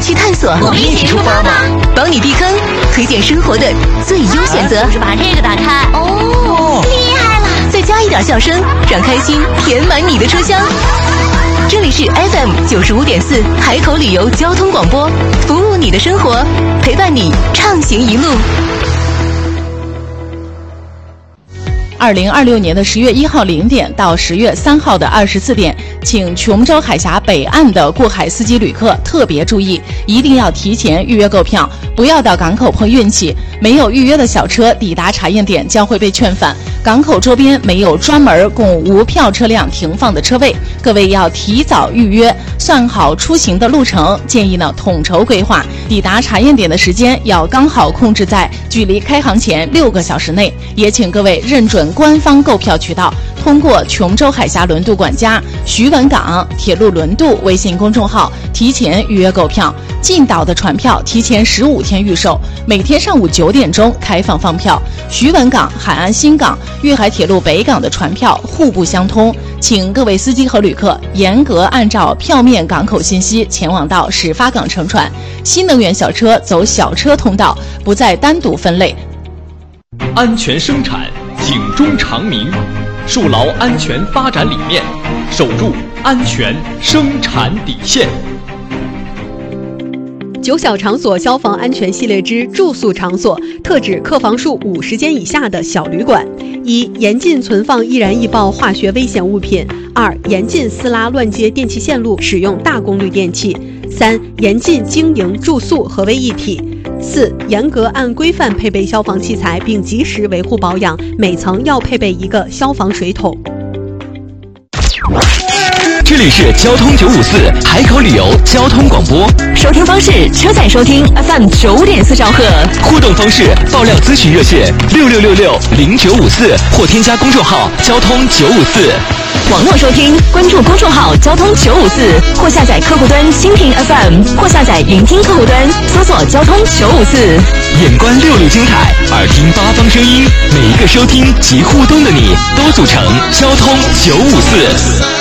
去探索。 我们一起出发吗？ 帮你避坑，推荐生活的最优选择。 就是把这个打开。哦，厉害了！ 再加一点笑声，让开心填满你的车厢。这里是 FM95.4海口旅游交通广播，服务你的生活，陪伴你畅行一路。 2026年的10月1号0点到10月3号的24点，请琼州海峡北岸的过海司机旅客特别注意，一定要提前预约购票，不要到港口碰运气。没有预约的小车抵达查验点将会被劝返。港口周边没有专门供无票车辆停放的车位，各位要提早预约，算好出行的路程，建议呢统筹规划。抵达查验点的时间要刚好控制在距离开航前6个小时内。也请各位认准官方购票渠道，通过琼州海峡轮渡管家、徐闻港铁路轮渡微信公众号提前预约购票。进岛的船票提前15天预售，每天上午9点钟开放放票。徐闻港、海岸新港、粤海铁路北港的船票互不相通，请各位司机和旅客严格按照票面港口信息前往到始发港乘船。新能源小车走小车通道，不再单独分类。 安全生产，警钟长鸣，树牢安全发展理念，守住安全生产底线。 9小场所消防安全系列之住宿场所，特指客房数50间以下的小旅馆。1. 严禁存放易燃易爆化学危险物品。2. 严禁私拉乱接电气线路，使用大功率电器。3. 严禁经营住宿合为一体。4. 严格按规范配备消防器材，并及时维护保养，每层要配备一个消防水桶。 这里是交通954海口旅游交通广播， 收听方式：车载收听 FM9.4兆赫， 互动方式：爆料咨询热线66660954或添加公众号交通954。 网络收听，关注公众号交通954，或下载客户端蜻蜓 FM， 或下载云听客户端，搜索交通954。 眼观6路精彩，耳听8方声音，每一个收听及互动的你，都组成交通954。